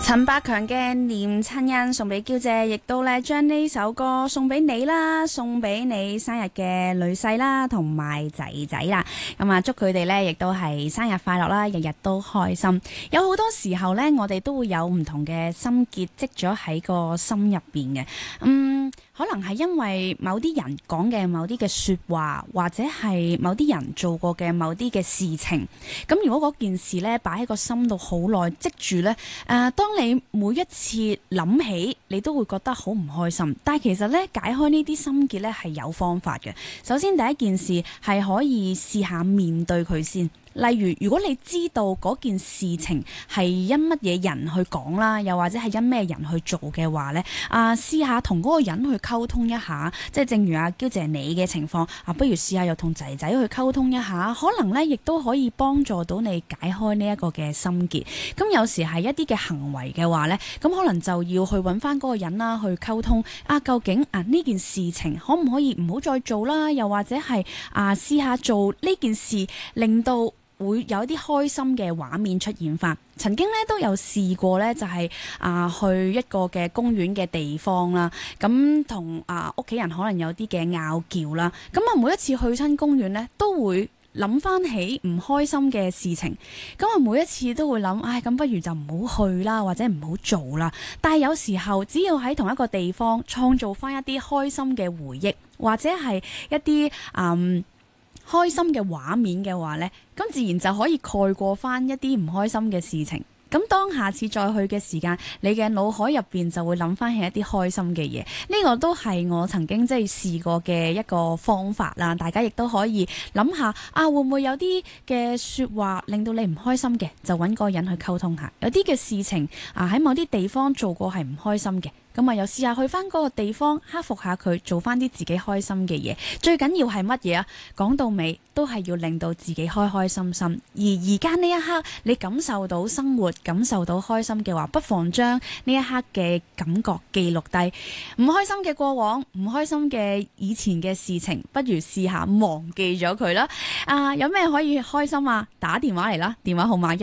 陳百強嘅念親恩送俾嬌姐，亦都咧將呢首歌送俾你啦，送俾你生日嘅女婿啦，同埋仔仔啦。咁啊，祝佢哋咧亦都係生日快樂啦，日日都開心。有好多時候咧，我哋都會有唔同嘅心結積咗喺個心入邊嘅。可能係因為某啲人講嘅某啲嘅說話，或者係某啲人做過嘅某啲嘅事情。咁如果嗰件事咧擺喺個心度好耐積住咧，當你每一次諗起，你都會覺得好唔開心。但係其實咧，解開呢啲心結咧係有方法嘅。首先第一件事係可以試下面對佢先。例如，如果你知道嗰件事情係因乜嘢人去講啦，又或者係因咩人去做嘅話呢，試下同嗰個人去溝通一下，即係正如阿嬌姐你嘅情況，不如試下又同仔仔去溝通一下，可能呢亦都可以幫助到你解開呢一個嘅心結。咁有時係一啲嘅行為嘅話呢，咁可能就要去揾翻嗰個人啦，去溝通究竟呢件事情可唔可以唔好再做啦，又或者係試下做呢件事，令到會有一啲開心嘅畫面出現翻。曾經咧都有試過咧，就係去一個嘅公園嘅地方啦，咁同屋企人可能有啲嘅拗撬啦，咁每一次去親公園咧都會諗翻起唔開心嘅事情，咁每一次都會諗，咁不如就唔好去啦，或者唔好做啦。但係有時候只要喺同一個地方創造翻一啲開心嘅回憶，或者係一啲開心嘅畫面嘅話呢，咁自然就可以蓋過翻一啲唔開心嘅事情。咁當下次再去嘅時間，你嘅腦海入邊就會諗翻起一啲開心嘅嘢。呢個都係我曾經即係試過嘅一個方法啦。大家亦都可以諗下，會唔會有啲嘅說話令到你唔開心嘅，就揾個人去溝通下。有啲嘅事情喺某啲地方做過係唔開心嘅，咁又試下去翻嗰個地方克服下佢，做翻啲自己開心嘅嘢。最緊要係乜嘢啊？講到尾都係要令到自己開開心心。而家呢一刻你感受到生活，感受到開心嘅話，不妨將呢一刻嘅感覺記錄低。唔開心嘅過往，唔開心嘅以前嘅事情，不如試下忘記咗佢啦。有咩可以開心啊？打電話嚟啦，電話號碼